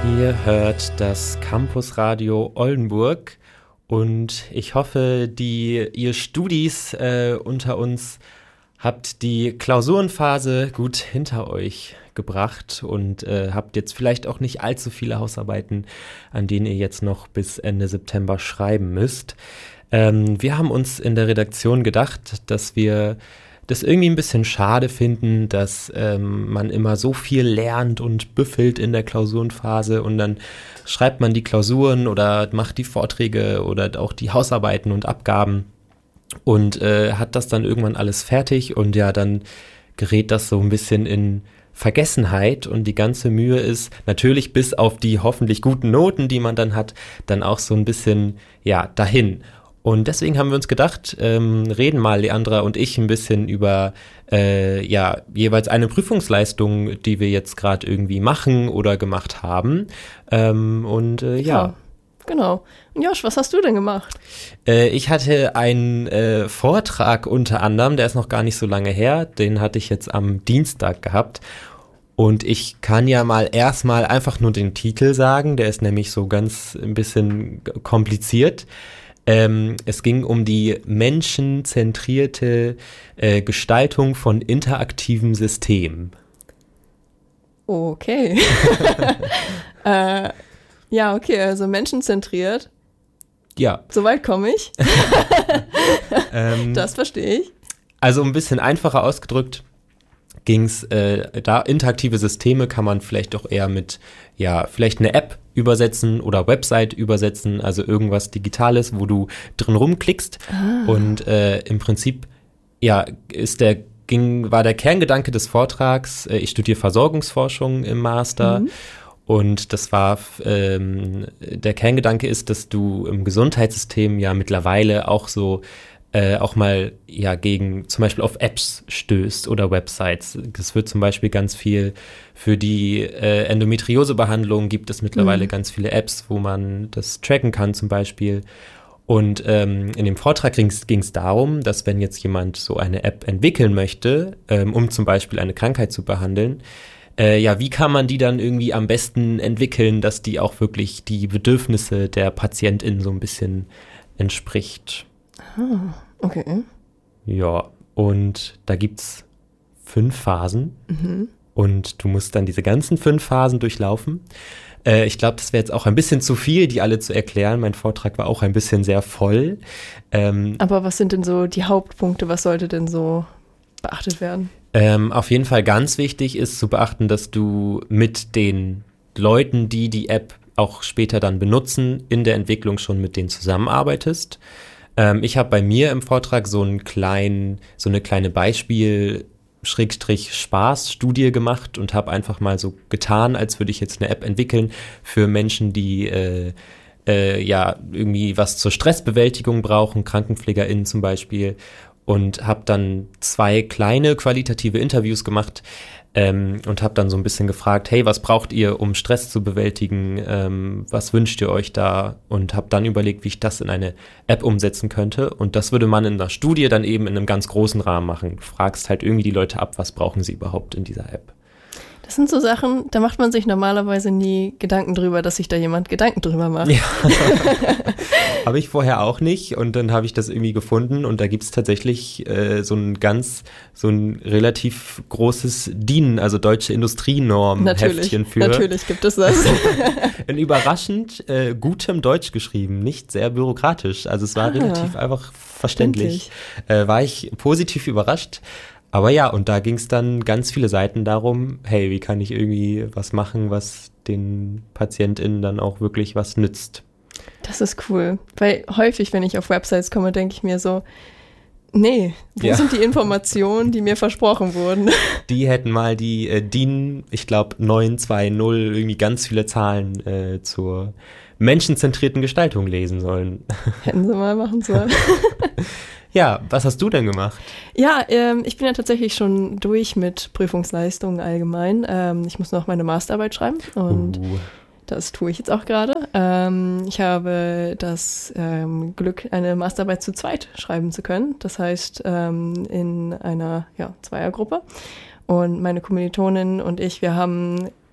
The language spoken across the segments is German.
Ihr hört das Campusradio Oldenburg und ich hoffe, ihr Studis unter uns habt die Klausurenphase gut hinter euch gebracht und habt jetzt vielleicht auch nicht allzu viele Hausarbeiten, an denen ihr jetzt noch bis Ende September schreiben müsst. Wir haben uns in der Redaktion gedacht, dass wir das irgendwie ein bisschen schade finden, dass man immer so viel lernt und büffelt in der Klausurenphase und dann schreibt man die Klausuren oder macht die Vorträge oder auch die Hausarbeiten und Abgaben und hat das dann irgendwann alles fertig und ja, dann gerät das so ein bisschen in Vergessenheit und die ganze Mühe ist natürlich bis auf die hoffentlich guten Noten, die man dann hat, dann auch so ein bisschen, ja, dahin. Und deswegen haben wir uns gedacht, reden mal Leandra und ich ein bisschen über jeweils eine Prüfungsleistung, die wir jetzt gerade irgendwie machen oder gemacht haben. Ja. Genau. Und Josh, was hast du denn gemacht? Ich hatte einen Vortrag unter anderem, der ist noch gar nicht so lange her, den hatte ich jetzt am Dienstag gehabt. Und ich kann ja mal erstmal einfach nur den Titel sagen, der ist nämlich so ganz ein bisschen kompliziert. Es ging um die menschenzentrierte Gestaltung von interaktiven Systemen. Okay. Ja, okay, also menschenzentriert. Ja. Soweit komme ich. Das verstehe ich. Also ein bisschen einfacher ausgedrückt ging's interaktive Systeme kann man vielleicht doch eher mit, ja, vielleicht eine App übersetzen oder Website übersetzen, also irgendwas Digitales, wo du drin rumklickst. Und im Prinzip, ja, war der Kerngedanke des Vortrags, ich studiere Versorgungsforschung im Master. Und das war, der Kerngedanke ist, dass du im Gesundheitssystem ja mittlerweile auch so auch mal ja gegen zum Beispiel auf Apps stößt oder Websites. Das wird zum Beispiel ganz viel für die Endometriosebehandlung gibt es mittlerweile ganz viele Apps, wo man das tracken kann zum Beispiel. Und in dem Vortrag ging es darum, dass wenn jetzt jemand so eine App entwickeln möchte, um zum Beispiel eine Krankheit zu behandeln, wie kann man die dann irgendwie am besten entwickeln, dass die auch wirklich die Bedürfnisse der PatientInnen so ein bisschen entspricht. Okay. Ja, und da gibt's 5 Phasen und du musst dann diese ganzen 5 Phasen durchlaufen. Ich glaube, das wäre jetzt auch ein bisschen zu viel, die alle zu erklären. Mein Vortrag war auch ein bisschen sehr voll. Aber was sind denn so die Hauptpunkte? Was sollte denn so beachtet werden? Auf jeden Fall ganz wichtig ist zu beachten, dass du mit den Leuten, die die App auch später dann benutzen, in der Entwicklung schon mit denen zusammenarbeitest. Ich habe bei mir im Vortrag so eine kleine Beispiel-Spaß-Studie gemacht und habe einfach mal so getan, als würde ich jetzt eine App entwickeln für Menschen, die irgendwie was zur Stressbewältigung brauchen, KrankenpflegerInnen zum Beispiel. Und habe dann 2 kleine qualitative Interviews gemacht und habe dann so ein bisschen gefragt, hey, was braucht ihr, um Stress zu bewältigen? Was wünscht ihr euch da? Und habe dann überlegt, wie ich das in eine App umsetzen könnte. Und das würde man in einer Studie dann eben in einem ganz großen Rahmen machen. Du fragst halt irgendwie die Leute ab, was brauchen sie überhaupt in dieser App? Das sind so Sachen, da macht man sich normalerweise nie Gedanken drüber, dass sich da jemand Gedanken drüber macht. Ja. Habe ich vorher auch nicht und dann habe ich das irgendwie gefunden und da gibt es tatsächlich so ein relativ großes DIN, also deutsche Industrienorm-Heftchen für. Natürlich gibt es das. In überraschend gutem Deutsch geschrieben, nicht sehr bürokratisch, also es war relativ einfach verständlich. War ich positiv überrascht. Aber ja, und da ging es dann ganz viele Seiten darum, hey, wie kann ich irgendwie was machen, was den PatientInnen dann auch wirklich was nützt. Das ist cool, weil häufig, wenn ich auf Websites komme, denke ich mir so, nee, wo sind die Informationen, die mir versprochen wurden? Die hätten mal die DIN, ich glaube 920, irgendwie ganz viele Zahlen zur menschenzentrierten Gestaltung lesen sollen. Hätten sie mal machen sollen. Ja, was hast du denn gemacht? Ja, ich bin ja tatsächlich schon durch mit Prüfungsleistungen allgemein. Ich muss noch meine Masterarbeit schreiben und das tue ich jetzt auch gerade. Ich habe das Glück, eine Masterarbeit zu zweit schreiben zu können. Das heißt, in einer Zweiergruppe. Und meine Kommilitonin und ich, wir haben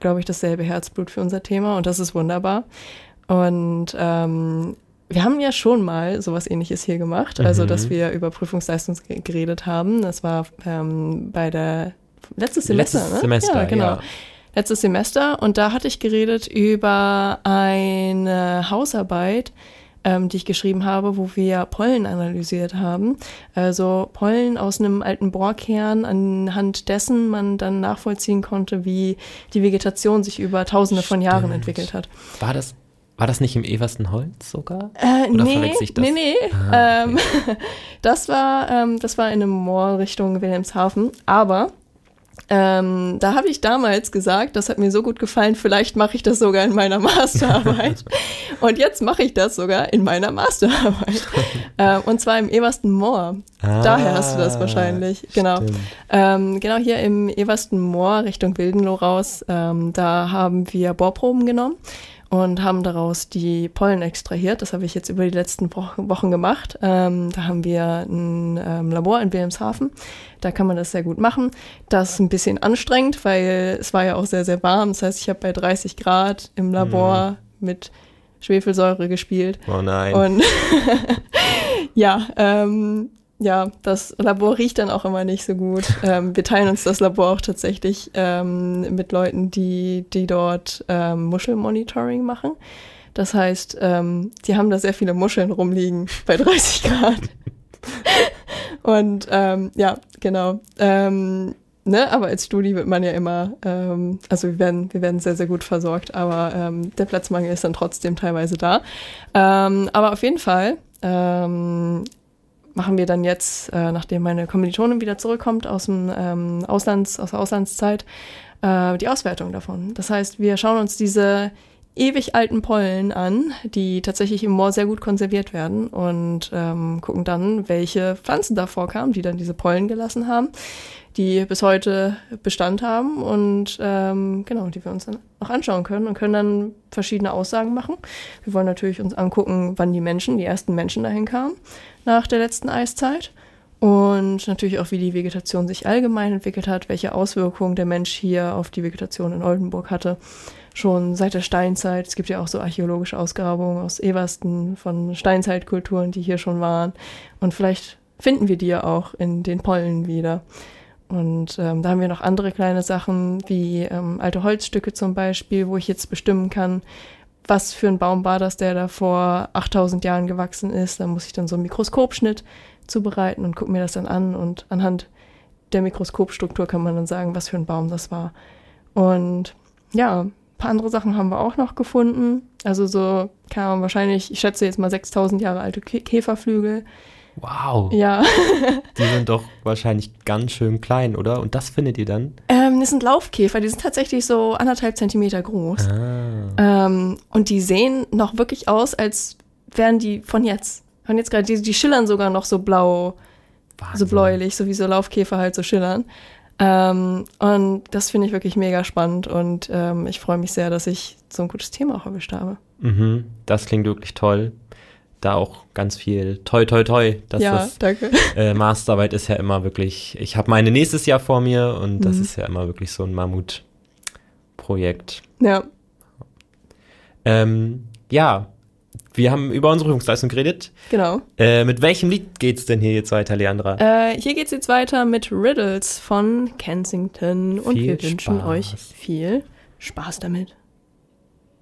glaube ich, dasselbe Herzblut für unser Thema und das ist wunderbar. Und wir haben ja schon mal sowas Ähnliches hier gemacht, also dass wir über Prüfungsleistung geredet haben. Das war bei der letztes Semester, Letztes Semester, ja, genau. ja. Letztes Semester und da hatte ich geredet über eine Hausarbeit, die ich geschrieben habe, wo wir Pollen analysiert haben. Also Pollen aus einem alten Bohrkern, anhand dessen man dann nachvollziehen konnte, wie die Vegetation sich über Tausende von Jahren entwickelt hat. War das nicht im Everstenholz sogar? Oder verwechsel ich das? Nee. Okay. Das war in einem Moor Richtung Wilhelmshaven, aber da habe ich damals gesagt, das hat mir so gut gefallen, vielleicht mache ich das sogar in meiner Masterarbeit. Und jetzt mache ich das sogar in meiner Masterarbeit. Und zwar im Eversten Moor. Daher hast du das wahrscheinlich. Genau. Genau hier im Eversten Moor Richtung Wildenloh raus. Da haben wir Bohrproben genommen und haben daraus die Pollen extrahiert. Das habe ich jetzt über die letzten Wochen gemacht. Da haben wir ein Labor in Wilhelmshaven. Da kann man das sehr gut machen. Das ist ein bisschen anstrengend, weil es war ja auch sehr, sehr warm. Das heißt, ich habe bei 30 Grad im Labor mit Schwefelsäure gespielt. Oh nein. Und ja, das Labor riecht dann auch immer nicht so gut. Wir teilen uns das Labor auch tatsächlich mit Leuten, die dort Muschelmonitoring machen. Das heißt, die haben da sehr viele Muscheln rumliegen bei 30 Grad. Und ja, genau. Aber als Studi wird man ja immer, also wir werden sehr, sehr gut versorgt, aber der Platzmangel ist dann trotzdem teilweise da. Aber auf jeden Fall machen wir dann jetzt, nachdem meine Kommilitonin wieder zurückkommt aus der Auslandszeit, die Auswertung davon. Das heißt, wir schauen uns diese ewig alten Pollen an, die tatsächlich im Moor sehr gut konserviert werden und gucken dann, welche Pflanzen da vorkamen, die dann diese Pollen gelassen haben, die bis heute Bestand haben und genau, die wir uns dann auch anschauen können und können dann verschiedene Aussagen machen. Wir wollen natürlich uns angucken, wann die ersten Menschen dahin kamen nach der letzten Eiszeit und natürlich auch, wie die Vegetation sich allgemein entwickelt hat, welche Auswirkungen der Mensch hier auf die Vegetation in Oldenburg hatte, schon seit der Steinzeit. Es gibt ja auch so archäologische Ausgrabungen aus Eversten von Steinzeitkulturen, die hier schon waren und vielleicht finden wir die ja auch in den Pollen wieder. Und da haben wir noch andere kleine Sachen, wie alte Holzstücke zum Beispiel, wo ich jetzt bestimmen kann, was für ein Baum war das, der da vor 8000 Jahren gewachsen ist. Da muss ich dann so einen Mikroskopschnitt zubereiten und gucke mir das dann an. Und anhand der Mikroskopstruktur kann man dann sagen, was für ein Baum das war. Und ja, ein paar andere Sachen haben wir auch noch gefunden. Also so kann man wahrscheinlich, ich schätze jetzt mal 6000 Jahre alte Käferflügel. Wow. Ja. Die sind doch wahrscheinlich ganz schön klein, oder? Und das findet ihr dann? Das sind Laufkäfer, die sind tatsächlich so 1,5 Zentimeter groß. Und die sehen noch wirklich aus, als wären die von jetzt. Von jetzt gerade, die schillern sogar noch so blau, Wahnsinn. So bläulich, so wie so Laufkäfer halt so schillern. Und das finde ich wirklich mega spannend und ich freue mich sehr, dass ich so ein gutes Thema auch erwischt habe. Mhm, das klingt wirklich toll. Da auch ganz viel toi. Ja, danke. Masterarbeit ist ja immer wirklich, ich habe meine nächstes Jahr vor mir und das ist ja immer wirklich so ein Mammutprojekt. Ja. Ja, wir haben über unsere Prüfungsleistung geredet. Genau. Mit welchem Lied geht's denn hier jetzt weiter, Leandra? Hier geht's jetzt weiter mit Riddles von Kensington und wir wünschen euch viel Spaß damit.